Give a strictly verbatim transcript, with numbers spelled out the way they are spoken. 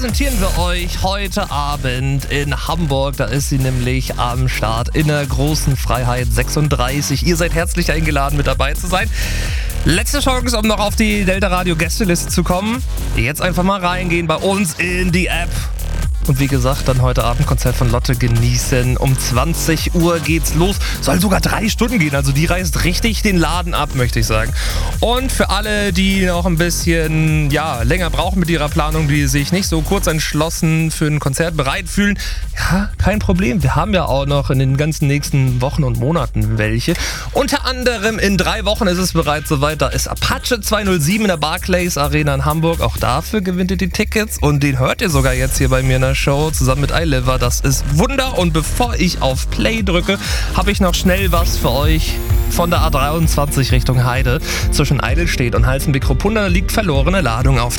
präsentieren wir euch heute Abend in Hamburg. Da ist sie nämlich am Start in der großen Freiheit sechsunddreißig. Ihr seid herzlich eingeladen, mit dabei zu sein. Letzte Chance, um noch auf die Delta Radio Gästeliste zu kommen. Jetzt einfach mal reingehen bei uns in die App. Und wie gesagt, dann heute Abend Konzert von Lotte genießen. Um zwanzig Uhr geht's los. Soll sogar drei Stunden gehen. Also die reißt richtig den Laden ab, möchte ich sagen. Und für alle, die noch ein bisschen ja, länger brauchen mit ihrer Planung, die sich nicht so kurz entschlossen für ein Konzert bereit fühlen, ja, kein Problem. Wir haben ja auch noch in den ganzen nächsten Wochen und Monaten welche. Unter anderem in drei Wochen ist es bereits soweit. Da ist Apache zweihundertsieben in der Barclays Arena in Hamburg. Auch dafür gewinnt ihr die Tickets. Und den hört ihr sogar jetzt hier bei mir in der Show zusammen mit iLiver. Das ist Wunder. Und bevor ich auf Play drücke, habe ich noch schnell was für euch von der A dreiundzwanzig Richtung Heide. Zwischen Eidelstedt und Halstenbek-Ruppunda liegt verlorene Ladung auf.